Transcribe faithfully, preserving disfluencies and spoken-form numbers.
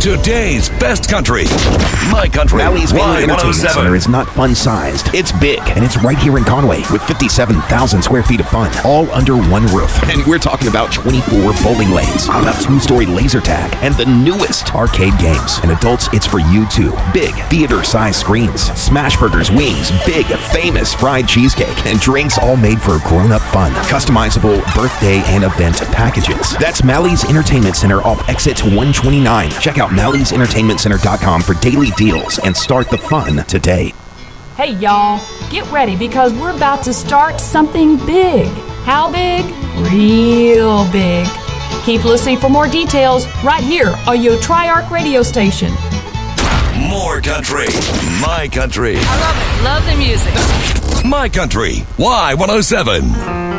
Today's best country. My Country. Mally's Family Y Entertainment one oh seven. Center is not fun-sized. It's big, and it's right here in Conway with fifty-seven thousand square feet of fun, all under one roof. And we're talking about twenty-four bowling lanes, on a two-story laser tag, and the newest arcade games. And adults, it's for you too. Big theater-sized screens, smash burgers, wings, big famous fried cheesecake, and drinks all made for grown-up fun. Customizable birthday and event packages. That's Mally's Entertainment Center off exit one twenty-nine. Check out Mally's Entertainment Center dot com for daily deals and start the fun today. Hey y'all, get ready because we're about to start something big. How big? Real big. Keep listening for more details right here on your Triarch radio station. More country. My Country. I love it. Love the music. My Country. Y one oh seven.